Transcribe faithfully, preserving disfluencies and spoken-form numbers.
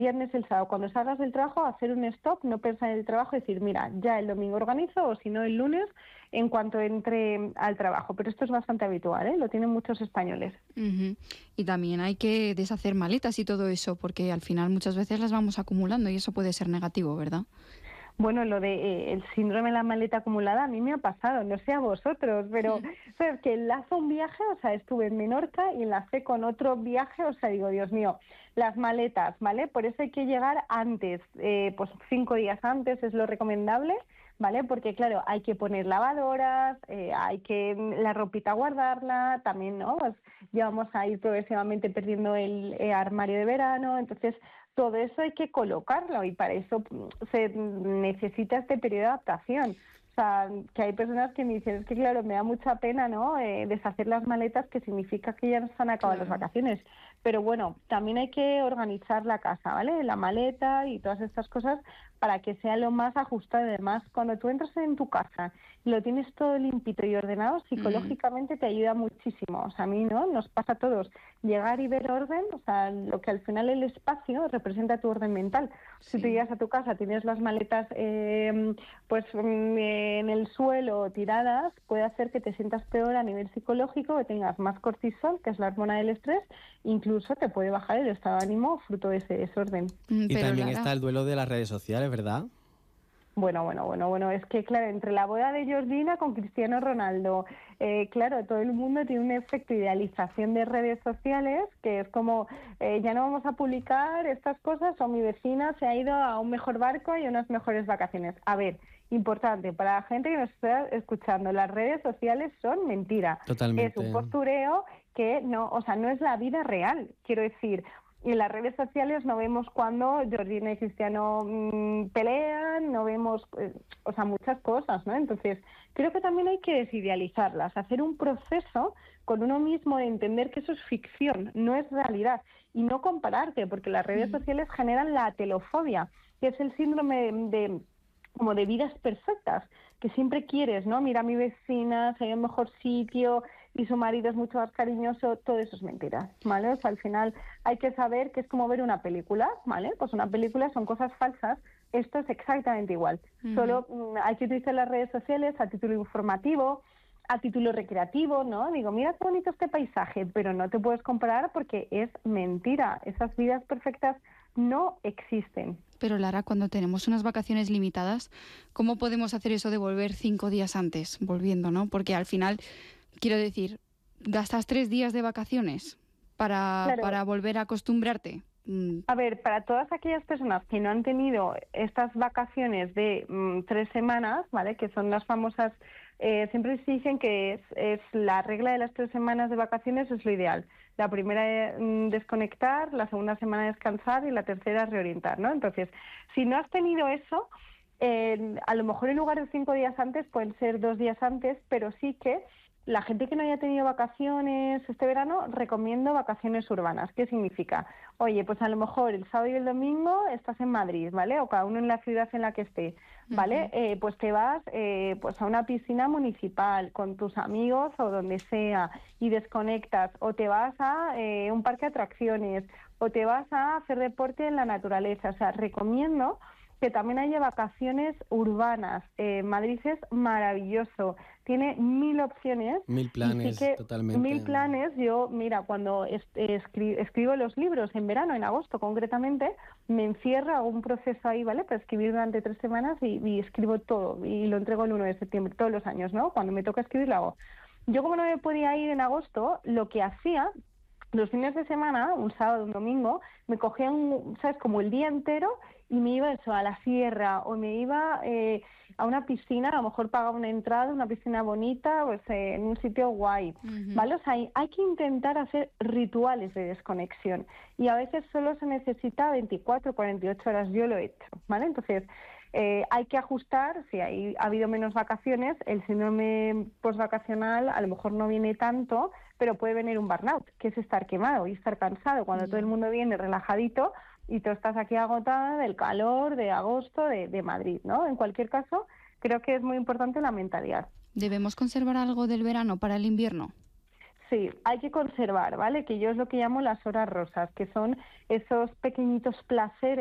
viernes, el sábado, cuando salgas del trabajo, hacer un stop, no pensar en el trabajo y decir, mira, ya el domingo organizo o si no el lunes en cuanto entre al trabajo. Pero esto es bastante habitual, ¿eh? Lo tienen muchos españoles. Uh-huh. Y también hay que deshacer maletas y todo eso, porque al final muchas veces las vamos acumulando y eso puede ser negativo, ¿verdad? Bueno, lo de eh, el síndrome de la maleta acumulada a mí me ha pasado, no sé a vosotros, pero ¿sabes? Que enlazo un viaje, o sea, estuve en Menorca y enlacé con otro viaje, o sea, digo, Dios mío, las maletas, ¿vale? Por eso hay que llegar antes, eh, pues cinco días antes es lo recomendable, ¿vale? Porque claro, hay que poner lavadoras, eh, hay que la ropita guardarla, también, ¿no? Pues ya vamos a ir progresivamente perdiendo el eh, armario de verano, entonces todo eso hay que colocarlo y para eso se necesita este periodo de adaptación. O sea, que hay personas que me dicen, es que claro, me da mucha pena, ¿no? Eh, deshacer las maletas, que significa que ya no se han acabado Claro. las vacaciones. Pero bueno, también hay que organizar la casa, ¿vale? La maleta y todas estas cosas para que sea lo más ajustado. Además, cuando tú entras en tu casa y lo tienes todo limpito y ordenado, psicológicamente te ayuda muchísimo. O sea, a mí, ¿no? Nos pasa a todos. Llegar y ver orden, o sea, lo que al final el espacio representa tu orden mental. Sí. Si tú llegas a tu casa, tienes las maletas eh, pues en el suelo tiradas, puede hacer que te sientas peor a nivel psicológico, que tengas más cortisol, que es la hormona del estrés, incluso te puede bajar el estado de ánimo fruto de ese desorden. Mm, Y pero también Lara, está el duelo de las redes sociales, ¿verdad? Bueno, bueno, bueno, bueno, es que claro, entre la boda de Georgina con Cristiano Ronaldo, eh, claro, todo el mundo tiene un efecto de idealización de redes sociales, que es como, eh, ya no vamos a publicar estas cosas, o mi vecina se ha ido a un mejor barco y a unas mejores vacaciones. A ver, importante, para la gente que nos está escuchando, las redes sociales son mentira. Totalmente. Es un postureo que no, o sea, no es la vida real, quiero decir. Y en las redes sociales no vemos cuando Georgina y Cristiano mmm, pelean, no vemos, eh, o sea, muchas cosas, ¿no? Entonces, creo que también hay que desidealizarlas, hacer un proceso con uno mismo de entender que eso es ficción, no es realidad, y no compararte, porque las redes sociales generan la telofobia, que es el síndrome de, de como de vidas perfectas, que siempre quieres, ¿no? Mira a mi vecina, se hay un mejor sitio y su marido es mucho más cariñoso, todo eso es mentira, ¿vale? O sea, al final hay que saber que es como ver una película, ¿vale? Pues una película son cosas falsas, esto es exactamente igual. Uh-huh. Solo mm, hay que utilizar las redes sociales a título informativo, a título recreativo, ¿no? Digo, mira qué bonito este paisaje, pero no te puedes comparar porque es mentira, esas vidas perfectas no existen. Pero Lara, cuando tenemos unas vacaciones limitadas, ¿cómo podemos hacer eso de volver cinco días antes, volviendo, ¿no? Porque al final, quiero decir, gastas tres días de vacaciones para, claro. para volver a acostumbrarte. A ver, para todas aquellas personas que no han tenido estas vacaciones de mmm, tres semanas, ¿vale? Que son las famosas, eh, siempre se dicen que es, es la regla de las tres semanas de vacaciones es lo ideal. La primera es mmm, desconectar, la segunda semana descansar y la tercera reorientar, ¿no? Entonces, si no has tenido eso, eh, a lo mejor en lugar de cinco días antes pueden ser dos días antes, pero sí que la gente que no haya tenido vacaciones este verano, recomiendo vacaciones urbanas. ¿Qué significa? Oye, pues a lo mejor el sábado y el domingo estás en Madrid, ¿vale? O cada uno en la ciudad en la que esté, ¿vale? Uh-huh. Eh, pues te vas eh, pues a una piscina municipal con tus amigos o donde sea y desconectas. O te vas a eh, un parque de atracciones o te vas a hacer deporte en la naturaleza. O sea, recomiendo que también haya vacaciones urbanas. Eh, Madrid es maravilloso, tiene mil opciones. Mil planes, sí que, totalmente. Mil planes. Yo, mira, cuando es, escri- escribo los libros en verano, en agosto concretamente, me encierro, hago un proceso ahí, ¿vale? Para escribir durante tres semanas y, y escribo todo y lo entrego el uno de septiembre, todos los años, ¿no? Cuando me toca escribir lo hago. Yo como no me podía ir en agosto, lo que hacía los fines de semana, un sábado, un domingo, me cogía, un, ¿sabes? Como el día entero y me iba eso, a la sierra o me iba eh, a una piscina, a lo mejor pagaba una entrada, una piscina bonita, pues eh, en un sitio guay, uh-huh. ¿vale? O sea, hay, hay que intentar hacer rituales de desconexión y a veces solo se necesita veinticuatro, cuarenta y ocho horas, yo lo he hecho, ¿vale? Entonces, eh, hay que ajustar, si hay, ha habido menos vacaciones, el síndrome postvacacional a lo mejor no viene tanto, pero puede venir un burnout, que es estar quemado y estar cansado, cuando yeah. todo el mundo viene relajadito y tú estás aquí agotada del calor de agosto de, de Madrid, ¿no? En cualquier caso, creo que es muy importante la mentalidad. ¿Debemos conservar algo del verano para el invierno? Sí, hay que conservar, ¿vale? Que yo es lo que llamo las horas rosas, que son esos pequeñitos placeres